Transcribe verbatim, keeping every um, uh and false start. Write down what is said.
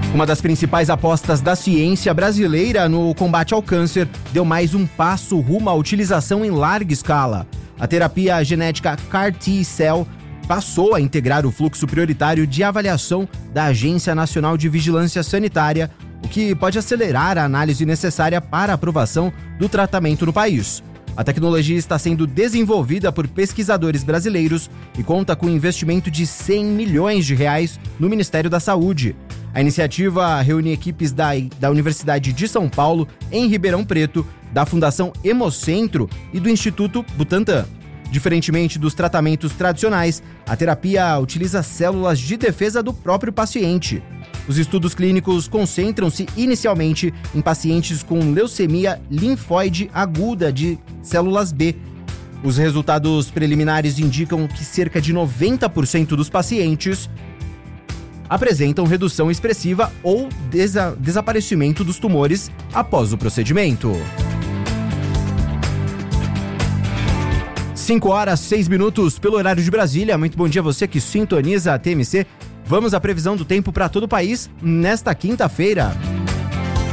Uma das principais apostas da ciência brasileira no combate ao câncer deu mais um passo rumo à utilização em larga escala. A terapia genética C A R T-Cell passou a integrar o fluxo prioritário de avaliação da Agência Nacional de Vigilância Sanitária, o que pode acelerar a análise necessária para a aprovação do tratamento no país. A tecnologia está sendo desenvolvida por pesquisadores brasileiros e conta com um investimento de cem milhões de reais no Ministério da Saúde. A iniciativa reúne equipes da, da Universidade de São Paulo, em Ribeirão Preto, da Fundação Hemocentro e do Instituto Butantan. Diferentemente dos tratamentos tradicionais, a terapia utiliza células de defesa do próprio paciente. Os estudos clínicos concentram-se inicialmente em pacientes com leucemia linfóide aguda de células B. Os resultados preliminares indicam que cerca de noventa por cento dos pacientes apresentam redução expressiva ou desa- desaparecimento dos tumores após o procedimento. cinco horas, seis minutos pelo horário de Brasília. Muito bom dia a você que sintoniza a T M C. Vamos à previsão do tempo para todo o país nesta quinta-feira.